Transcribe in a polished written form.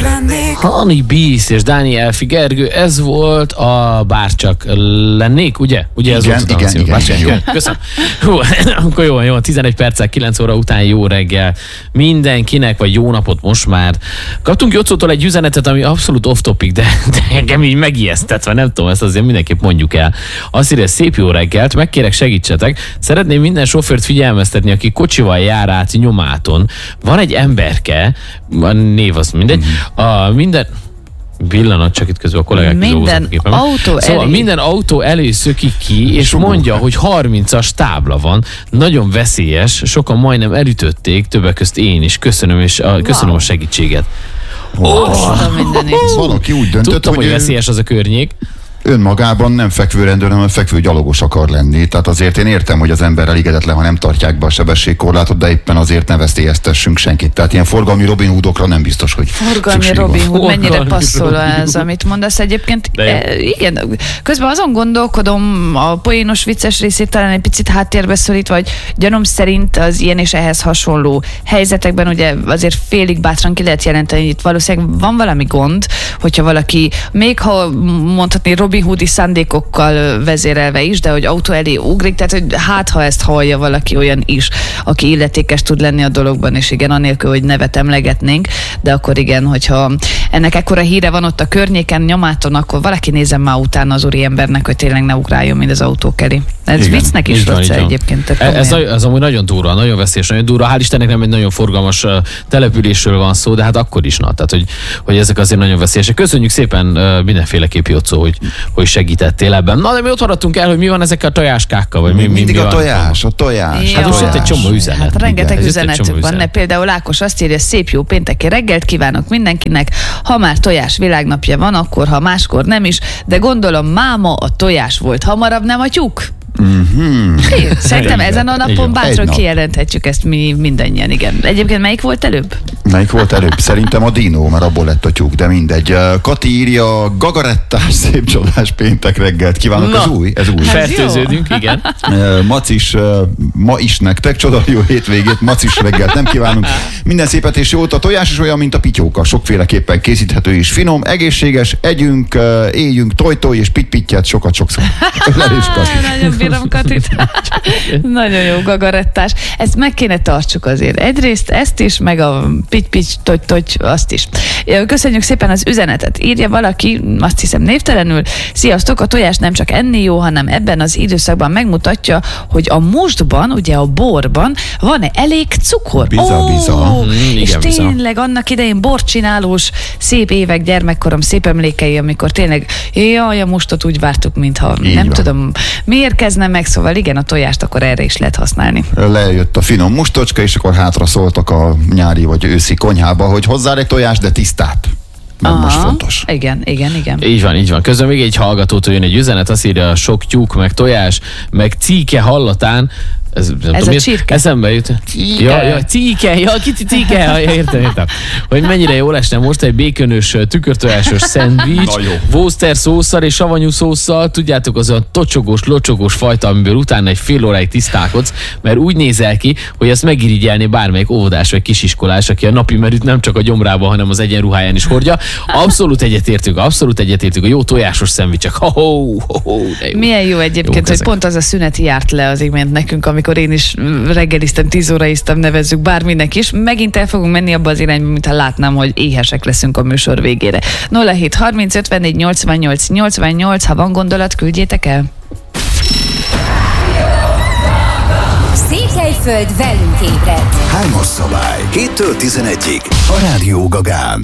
lennék. Honey Beast és Daniel Gergő, ez volt a Bárcsak lennék, ugye? Ugye ez igen, volt igen, jó. Köszönöm. Hú, akkor jó, 11 perccel 9 óra után jó reggel mindenkinek, vagy jó napot most már. Kaptunk Jocótól egy üzenetet, ami abszolút off-topic, de engem így megijesztett, nem tudom, ezt azért mindenképp mondjuk el. Azt írja, szép jó reggelt, megkérek segítsetek. Szeretném minden sofőrt figyelmeztetni, aki kocsival jár át Nyomáton. Van egy emberke, a név az mindegy, minden... Pillanat, csak itt közben a kollégák minden autó szóval minden autó elé szökik ki, és mondja, hogy 30-as tábla van. Nagyon veszélyes, sokan majdnem elütötték, többek közt én is. Köszönöm, és köszönöm a segítséget. Van, aki úgy döntött, tudtam, hogy veszélyes az a környék. Önmagában nem fekvőrendőr, hanem fekvő gyalogos akar lenni. Tehát azért én értem, hogy az ember elégedetlen, ha nem tartják be a sebességkorlátot, de éppen azért ne veszélyeztessünk senkit. Tehát ilyen forgalmi Robin Hoodokra nem biztos, hogy forgalmi Robin Hood, mennyire passzol ez, amit mondasz egyébként. Igen, közben azon gondolkodom, a poénos vicces részét talán egy picit háttérbe szorítva, vagy gyanom szerint az ilyen és ehhez hasonló helyzetekben ugye azért félig bátran ki lehet jelenteni, hogy itt valószínűleg van valami gond, hogyha valaki, még ha mondhatni Robin Hoodi szándékokkal vezérelve is, de hogy autó elé ugrik, tehát hogy hát ha ezt hallja valaki olyan is, aki illetékes tud lenni a dologban, és igen, anélkül, hogy nevet emlegetnénk, de akkor igen, hogyha ennek ekkora híre van ott a környéken, Nyomáton, akkor valaki nézzen már utána az úriembernek, hogy tényleg ne ugráljon, mint az autók elé. Ez viccnek is rossz egyébként. Ez amúgy nagyon durva, nagyon veszélyes, nagyon durva. Hál' Istennek nem egy nagyon forgalmas településről van szó, de hát akkor is, tehát hogy ezek azért nagyon veszélyesek. Köszönjük szépen mindenféleképp, Jocó, hogy segítettél ebben. Na, de mi ott maradtunk el, hogy mi van ezekkel a tojáskákkal? Vagy mindig mi a tojás. Hát most itt egy csomó üzenet. Hát rengeteg üzenetük van. Például Ákos azt írja, szép jó pénteki reggelt kívánok mindenkinek. Ha már tojás világnapja van, akkor ha máskor nem is, de gondolom máma a tojás volt hamarabb, nem a tyúk? Szerintem ezen a napon bátran kijelenthetjük ezt mi mindannyian, igen. Egyébként melyik volt előbb? Melyik volt előbb? Szerintem a dinó, mert abból lett a tyúk, de mindegy. Kati írja, gagarettás, szép csodás péntek reggelt kívánok. Ez új. Fertőződünk, igen. Macis, ma is nektek csoda jó hétvégét, macis reggelt nem kívánunk. Minden szépet és jót. A tojás is olyan, mint a pityóka, sokféleképpen készíthető is, finom, egészséges, együnk, éljünk tojtoj és pittyet sokat-sokszor. Nagyon bírom Katit. Nagyon jó gagarettás. Ezt meg kéne tartsuk azért. Egyrészt ezt is, meg a pitty toty azt is. Köszönjük szépen az üzenetet. Írja valaki, azt hiszem névtelenül. Sziasztok, a tojás nem csak enni jó, hanem ebben az időszakban megmutatja, hogy a mustban, ugye a borban van-e elég cukor. Biza. És tényleg annak idején borcsinálós szép évek, gyermekkorom szép emlékei, amikor tényleg jaj, a mustot úgy vártuk, mintha nem tudom, miért kezdne meg, szóval igen, a tojást akkor erre is lehet használni. Lejött a finom mustocska, és akkor hátra szóltak a nyári vagy őszi konyhába, hogy hozzá egy tojást, de tisztát. Mert most fontos. Igen. Így van. Közben még egy hallgatótól jön egy üzenet, azt írja, sok tyúk, meg tojás, meg cíke hallatán. Ez a csirke. Eszembe jut. Cíke, kicsi cíke, értem. Hogy mennyire jó esne most egy békönös, tükörtojásos szendvics, Worcester szósszal és savanyú szósszal, tudjátok, az a tocsogós, locsogós fajta, amiből utána egy fél óráig tisztálkodsz, mert úgy nézel ki, hogy ezt megirigyelné bármelyik óvodás vagy kisiskolás, aki a napi menüt nem csak a gyomrában, hanem az egyenruháján is hordja. Abszolút egyetértünk, a jó tojásos szendvicsek. Milyen jó egyébként, hogy pont az a szüneti járt le az imént nekünk, amikor én is reggeliztem, 10 óraiztam, nevezzük bárminek is. Megint el fogunk menni abba az irányba, mintha látnám, hogy éhesek leszünk a műsor végére. 07 30 54 88 88, ha van gondolat, küldjétek el. Székelyföld velünk ébred. 3-as szabály. 7-től 11-ig. A Rádió Gagán.